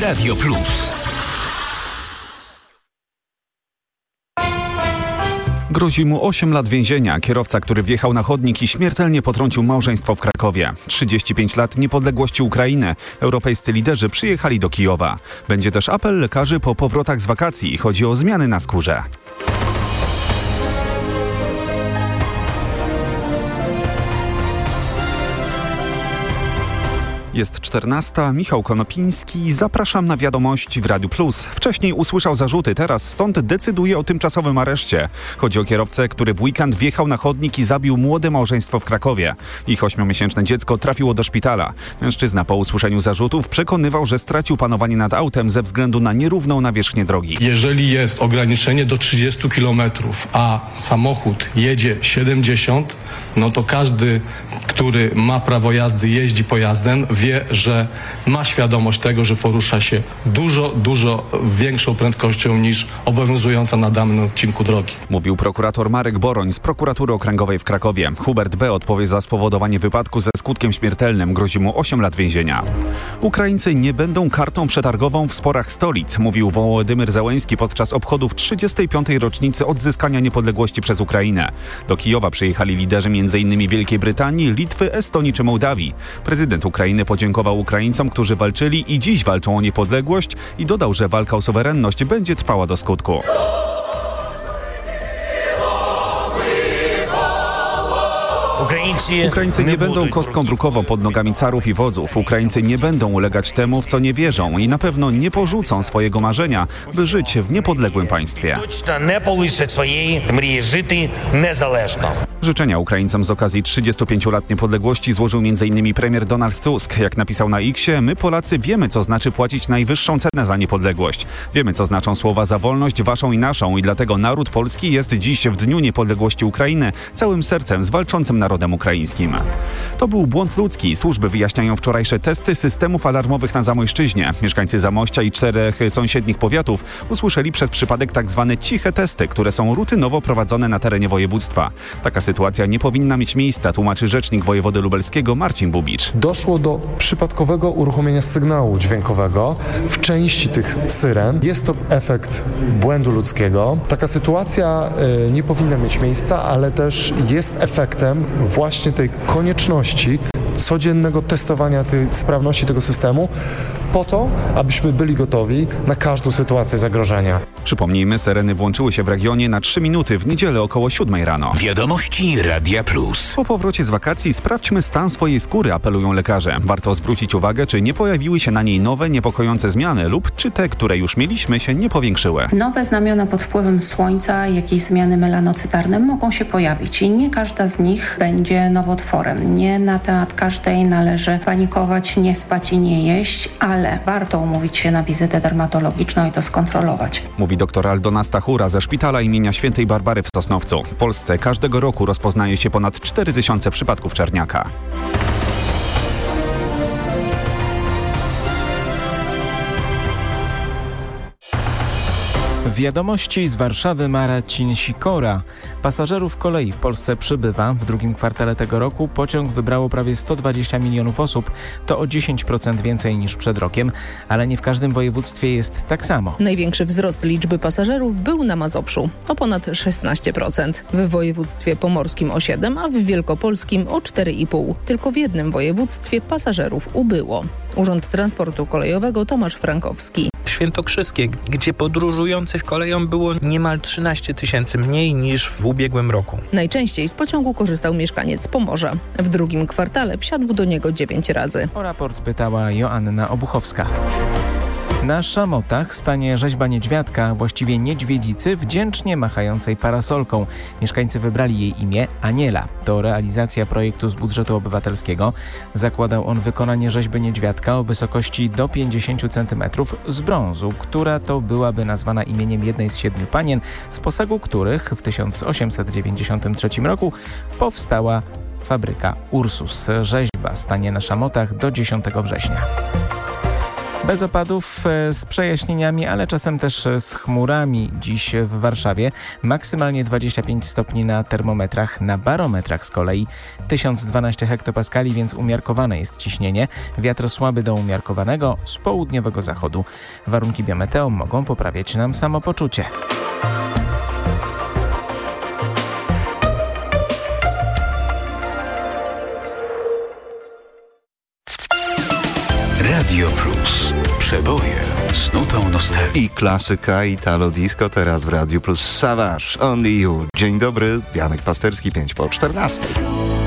Radio Plus. Grozi mu 8 lat więzienia. Kierowca, który wjechał na chodnik i śmiertelnie potrącił małżeństwo w Krakowie. 35 lat niepodległości Ukrainy. Europejscy liderzy przyjechali do Kijowa. Będzie też apel lekarzy po powrotach z wakacji. Chodzi o zmiany na skórze. Jest 14. Michał Konopiński. Zapraszam na wiadomości w Radiu Plus. Wcześniej usłyszał zarzuty, teraz sąd decyduje o tymczasowym areszcie. Chodzi o kierowcę, który w weekend wjechał na chodnik i zabił młode małżeństwo w Krakowie. Ich 8-miesięczne dziecko trafiło do szpitala. Mężczyzna po usłyszeniu zarzutów przekonywał, że stracił panowanie nad autem ze względu na nierówną nawierzchnię drogi. Jeżeli jest ograniczenie do 30 km, a samochód jedzie 70, no to każdy, który ma prawo jazdy, jeździ pojazdem, wie, że ma świadomość tego, że porusza się dużo większą prędkością niż obowiązująca na danym odcinku drogi. Mówił prokurator Marek Boroń z Prokuratury Okręgowej w Krakowie. Hubert B. odpowie za spowodowanie wypadku ze skutkiem śmiertelnym. Grozi mu 8 lat więzienia. Ukraińcy nie będą kartą przetargową w sporach stolic, mówił Wołodymyr Zełenski podczas obchodów 35. rocznicy odzyskania niepodległości przez Ukrainę. Do Kijowa przyjechali liderzy m.in. Wielkiej Brytanii, Litwy, Estonii czy Mołdawii. Prezydent Ukrainy podziękował Ukraińcom, którzy walczyli i dziś walczą o niepodległość i dodał, że walka o suwerenność będzie trwała do skutku. Ukraińcy nie będą kostką drukową pod nogami carów i wodzów. Ukraińcy nie będą ulegać temu, w co nie wierzą i na pewno nie porzucą swojego marzenia, by żyć w niepodległym państwie. Życzenia Ukraińcom z okazji 35 lat niepodległości złożył m.in. premier Donald Tusk. Jak napisał na X-ie, my Polacy wiemy, co znaczy płacić najwyższą cenę za niepodległość. Wiemy, co znaczą słowa za wolność waszą i naszą i dlatego naród polski jest dziś w Dniu Niepodległości Ukrainy całym sercem z walczącym narodem ukraińskim. To był błąd ludzki. Służby wyjaśniają wczorajsze testy systemów alarmowych na Zamojszczyźnie. Mieszkańcy Zamościa i 4 sąsiednich powiatów usłyszeli przez przypadek tzw. ciche testy, które są rutynowo prowadzone na terenie województwa. Taka sytuacja nie powinna mieć miejsca, tłumaczy rzecznik wojewody lubelskiego Marcin Bubicz. Doszło do przypadkowego uruchomienia sygnału dźwiękowego w części tych syren. Jest to efekt błędu ludzkiego. Taka sytuacja nie powinna mieć miejsca, ale też jest efektem właśnie tej konieczności codziennego testowania tej sprawności tego systemu po to, abyśmy byli gotowi na każdą sytuację zagrożenia. Przypomnijmy, syreny włączyły się w regionie na 3 minuty w niedzielę około 7 rano. Wiadomości Radia Plus. Po powrocie z wakacji sprawdźmy stan swojej skóry, apelują lekarze. Warto zwrócić uwagę, czy nie pojawiły się na niej nowe, niepokojące zmiany lub czy te, które już mieliśmy, się nie powiększyły. Nowe znamiona pod wpływem słońca, jakieś zmiany melanocytarne mogą się pojawić i nie każda z nich będzie nowotworem. Nie na temat każdej należy panikować, nie spać i nie jeść, ale warto umówić się na wizytę dermatologiczną i to skontrolować. Mówi dr Aldona Stachura ze Szpitala imienia Świętej Barbary w Sosnowcu. W Polsce każdego roku rozpoznaje się ponad 4000 przypadków czerniaka. Wiadomości z Warszawy Marcin Sikora. Pasażerów kolei w Polsce przybywa. W drugim kwartale tego roku pociąg wybrało prawie 120 milionów osób. To o 10% więcej niż przed rokiem, ale nie w każdym województwie jest tak samo. Największy wzrost liczby pasażerów był na Mazowszu, o ponad 16%. W województwie pomorskim o 7%, a w wielkopolskim o 4,5%. Tylko w jednym województwie pasażerów ubyło. Urząd Transportu Kolejowego Tomasz Frankowski. Świętokrzyskie, gdzie podróżujących koleją było niemal 13 tysięcy mniej niż w ubiegłym roku. Najczęściej z pociągu korzystał mieszkaniec Pomorza. W drugim kwartale wsiadł do niego 9 razy. O raport pytała Joanna Obuchowska. Na szamotach stanie rzeźba niedźwiadka, właściwie niedźwiedzicy wdzięcznie machającej parasolką. Mieszkańcy wybrali jej imię Aniela. To realizacja projektu z budżetu obywatelskiego. Zakładał on wykonanie rzeźby niedźwiadka o wysokości do 50 cm z brązu, która to byłaby nazwana imieniem jednej z 7 panien, z posagu których w 1893 roku powstała fabryka Ursus. Rzeźba stanie na szamotach do 10 września. Bez opadów, z przejaśnieniami, ale czasem też z chmurami dziś w Warszawie. Maksymalnie 25 stopni na termometrach, na barometrach z kolei 1012 hektopaskali, więc umiarkowane jest ciśnienie. Wiatr słaby do umiarkowanego z południowego zachodu. Warunki biometeo mogą poprawiać nam samopoczucie. Radio Plus. Przeboje z nutą nostalgii. I klasyka Italo Disco teraz w Radio Plus. Savage, Only You. Dzień dobry, Janek Pasterski, 5 po 14.